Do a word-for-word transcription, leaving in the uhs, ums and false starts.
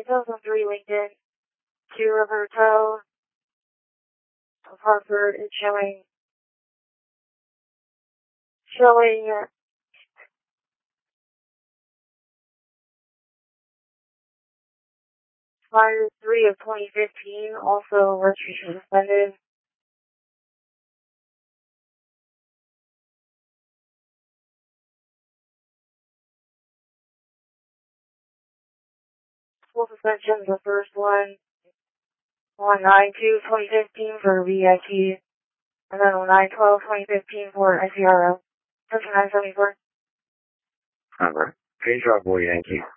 two thousand three Lincoln to Roberto of Hartford is showing, showing uh, Fire three of twenty fifteen, also registration suspended. Full suspensions, the first one, on nine two twenty fifteen for V I T, and then on nine twelve twenty fifteen for I C R O. Section nine seventy-four. Number. Page Rock Boy Yankee.